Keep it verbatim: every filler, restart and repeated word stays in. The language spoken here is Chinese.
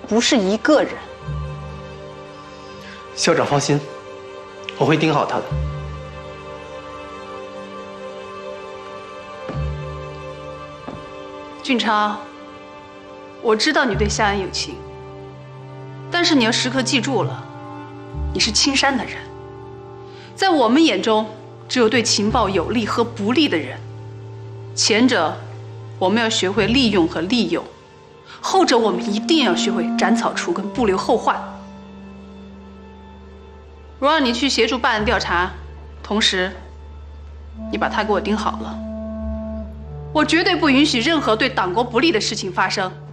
不是一个人。 校长放心，我会盯好他的。 俊超，我知道你对夏安有情，但是你要时刻记住了，你是青山的人，在我们眼中，只有对情报有利和不利的人。前者，我们要学会利用和利诱；后者，我们一定要学会斩草除根，不留后患。我让你去协助办案调查，同时，你把他给我盯好了。我绝对不允许任何对党国不利的事情发生。